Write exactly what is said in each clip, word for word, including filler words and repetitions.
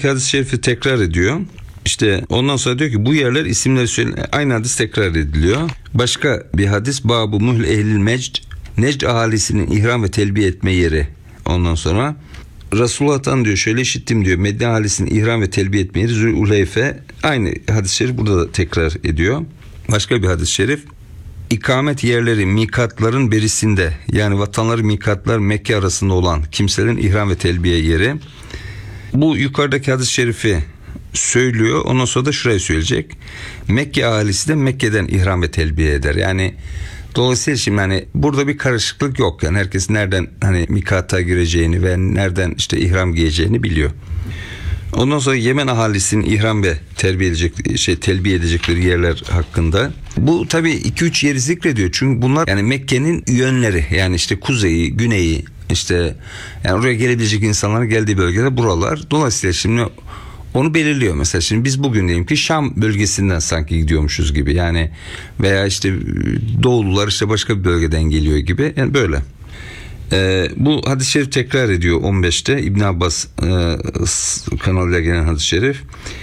buradaki hadis-i şerifi tekrar ediyor. İşte ondan sonra diyor ki bu yerler isimleri söyle, aynı hadis tekrar ediliyor. Başka bir hadis Babu Muhl Ehlil Mecd, Necd ahalisinin ihram ve telbiye etme yeri. Ondan sonra Resulullah'tan diyor şöyle işittim diyor Medine ahalisinin ihram ve telbiye etme yeri Zülhuleyfe. Aynı hadis-i şerif burada da tekrar ediyor. Başka bir hadis-i şerif İkamet yerleri mikatların berisinde, yani vatanları mikatlar Mekke arasında olan kimselerin ihram ve telbiye yeri. Bu yukarıdaki hadis-i şerifi söylüyor. Ondan sonra da şurayı söyleyecek. Mekke ahalisi de Mekke'den ihram ve telbiye eder. Yani dolayısıyla şimdi hani burada bir karışıklık yok. Yani herkes nereden hani mikata gireceğini ve nereden işte ihram giyeceğini biliyor. Ondan sonra Yemen ahalisinin ihram ve terbiye edecek şey telbiye edecekleri yerler hakkında. Bu tabii iki üç yeri zikrediyor. Çünkü bunlar yani Mekke'nin yönleri. Yani işte kuzeyi, güneyi, işte yani oraya gelebilecek insanların geldiği bölgeler buralar. Dolayısıyla şimdi onu belirliyor. Mesela şimdi biz bugün diyelim ki Şam bölgesinden sanki gidiyormuşuz gibi. Yani veya işte doğulular işte başka bir bölgeden geliyor gibi. Yani böyle. Ee, bu hadis-i şerif tekrar ediyor on beşte İbn Abbas e, kanalıyla gelen hadis-i şerif.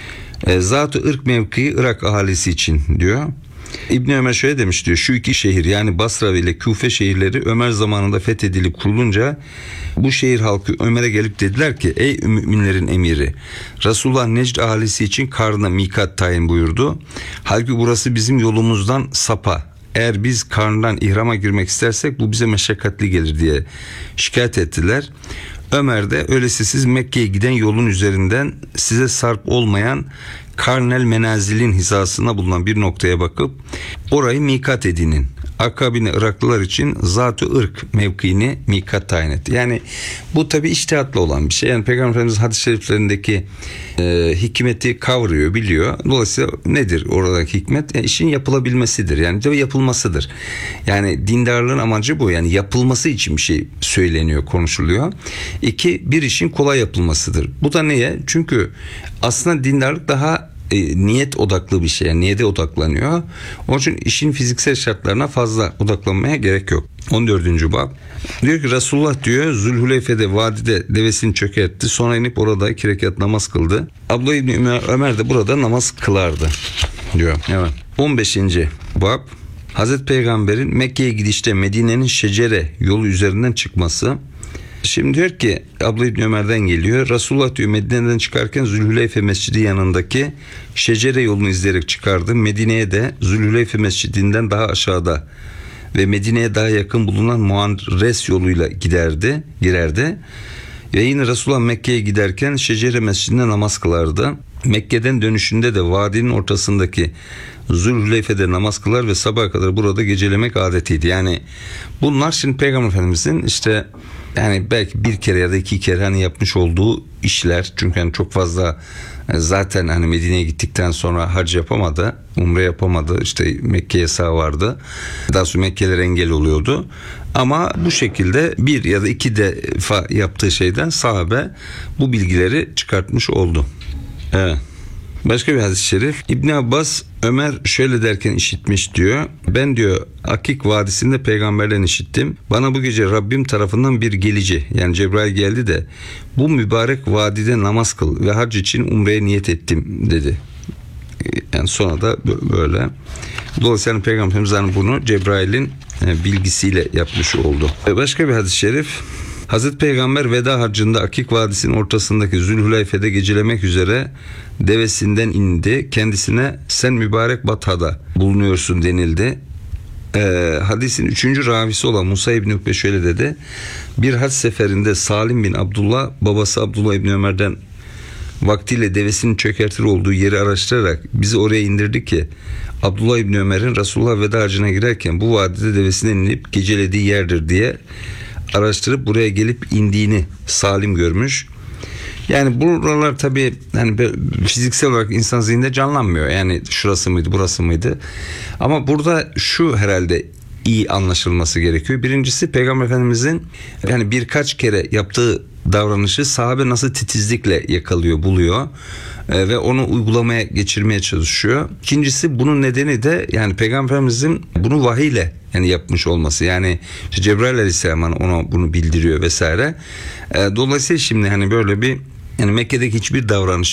E, Zat-ı ırk mevkii Irak ahalisi için diyor. İbn Ömer şöyle demiş diyor. Şu iki şehir yani Basra ile Küfe şehirleri Ömer zamanında fethedilip kurulunca bu şehir halkı Ömer'e gelip dediler ki ey müminlerin emiri, Resulullah Necd ahalisi için Karn'a mikat tayin buyurdu. Halbuki burası bizim yolumuzdan sapa. Eğer biz Karn'dan ihrama girmek istersek bu bize meşakkatli gelir diye şikayet ettiler. Ömer de öyleyse siz Mekke'ye giden yolun üzerinden size sarp olmayan Karnel Menazil'in hizasına bulunan bir noktaya bakıp orayı mikat edinin. Akabine Iraklılar için Zat-ı ırk mevkiini mikat tayin etti. Yani bu tabi içtihatlı olan bir şey. Yani Peygamber Efendimiz hadis-i şeriflerindeki e, hikmeti kavruyor, biliyor. Dolayısıyla nedir oradaki hikmet? Yani işin yapılabilmesidir. Yani de yapılmasıdır. Yani dindarlığın amacı bu. Yani yapılması için bir şey söyleniyor, konuşuluyor. İki, bir işin kolay yapılmasıdır. Bu da neye? Çünkü aslında dindarlık daha E, niyet odaklı bir şey. Yani niyete odaklanıyor. Onun için işin fiziksel şartlarına fazla odaklanmaya gerek yok. on dördüncü bab. Diyor ki Resulullah diyor Zülhuleyfe'de vadide devesini çökertti. Sonra inip orada iki rekat namaz kıldı. Abdullah İbni Ömer, Ömer de burada namaz kılardı diyor. Evet. on beşinci bab. Hazreti Peygamber'in Mekke'ye gidişte Medine'nin şecere yolu üzerinden çıkması. Şimdi diyor ki Abdullah İbni Ömer'den geliyor. Resulullah diyor Medine'den çıkarken Zülhuleyfe Mescidi yanındaki şecere yolunu izleyerek çıkardı. Medine'ye de Zülhuleyfe Mescidi'nden daha aşağıda ve Medine'ye daha yakın bulunan Muanres yoluyla giderdi, girerdi. Ve yine Resulullah Mekke'ye giderken Şecere Mescidi'nde namaz kılardı. Mekke'den dönüşünde de vadinin ortasındaki Zülhuleyfe'de namaz kılar ve sabaha kadar burada gecelemek adetiydi. Yani bunlar şimdi Peygamber Efendimiz'in işte yani belki bir kere ya da iki kere hani yapmış olduğu işler. Çünkü hani çok fazla zaten hani Medine'ye gittikten sonra hac yapamadı, umre yapamadı, işte Mekke yasağı vardı. Daha sonra Mekke'ler engel oluyordu. Ama bu şekilde bir ya da iki defa yaptığı şeyden sahabe bu bilgileri çıkartmış oldu. Evet. Başka bir hadis-i şerif. İbn Abbas Ömer şöyle derken işitmiş diyor. Ben diyor Akik Vadisi'nde peygamberden işittim. Bana bu gece Rabbim tarafından bir gelici yani Cebrail geldi de bu mübarek vadide namaz kıl ve hac için umreye niyet ettim dedi. Yani sonra da böyle. Dolayısıyla Peygamberimiz bunu Cebrail'in bilgisiyle yapmış oldu. Başka bir hadis-i şerif. Hazreti Peygamber veda hacında Akik Vadisi'nin ortasındaki Zülhuleyfe'de gecelemek üzere devesinden indi. Kendisine sen mübarek Batha'da bulunuyorsun denildi. Ee, hadisin üçüncü ravisi olan Musa İbni Ukbe şöyle dedi. Bir hac seferinde Salim bin Abdullah babası Abdullah İbni Ömer'den vaktiyle devesinin çökertir olduğu yeri araştırarak bizi oraya indirdi ki Abdullah İbni Ömer'in Resulullah veda hacına girerken bu vadide devesinden inip gecelediği yerdir diye araştırıp buraya gelip indiğini Salim görmüş. Yani buralar tabii yani fiziksel olarak insan zihninde canlanmıyor. Yani şurası mıydı, burası mıydı? Ama burada şu herhalde iyi anlaşılması gerekiyor. Birincisi Peygamber Efendimizin yani birkaç kere yaptığı davranışı sahabe nasıl titizlikle yakalıyor, buluyor e, ve onu uygulamaya geçirmeye çalışıyor. İkincisi bunun nedeni de yani Peygamber Efendimizin bunu vahiyle yani yapmış olması. Yani işte Cebrail Aleyhisselam ona bunu bildiriyor vesaire. E, dolayısıyla şimdi hani böyle bir yani Mekke'deki hiçbir davranış